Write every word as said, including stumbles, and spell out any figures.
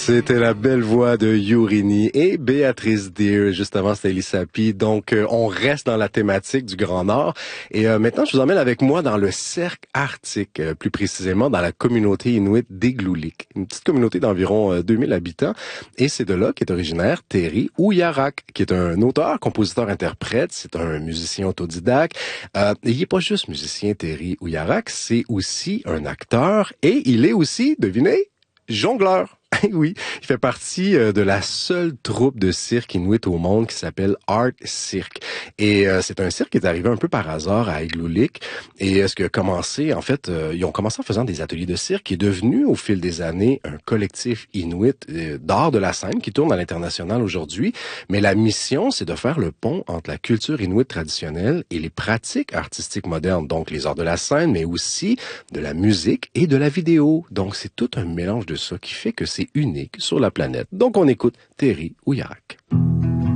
C'était la belle voix de Yurini et Béatrice Deer. Juste avant, c'était Lissapi. Donc, euh, on reste dans la thématique du Grand Nord. Et euh, maintenant, je vous emmène avec moi dans le cercle arctique, euh, plus précisément dans la communauté inuit d'Igloolik. Une petite communauté d'environ euh, deux mille habitants. Et c'est de là qu'est originaire Terry Ouyarak, qui est un auteur, compositeur, interprète. C'est un musicien autodidacte. Euh, il n'est pas juste musicien, Terry Ouyarak, c'est aussi un acteur. Et il est aussi, devinez, jongleur. Oui, il fait partie euh, de la seule troupe de cirque inuit au monde qui s'appelle Art Cirque. Et euh, c'est un cirque qui est arrivé un peu par hasard à Igloolik. Et euh, ce qui a commencé, en fait, euh, ils ont commencé en faisant des ateliers de cirque, qui est devenu au fil des années un collectif inuit euh, d'art de la scène qui tourne à l'international aujourd'hui. Mais la mission, c'est de faire le pont entre la culture inuit traditionnelle et les pratiques artistiques modernes. Donc les arts de la scène, mais aussi de la musique et de la vidéo. Donc c'est tout un mélange de ça qui fait que c'est unique sur la planète. Donc on écoute Terry Ouyarak.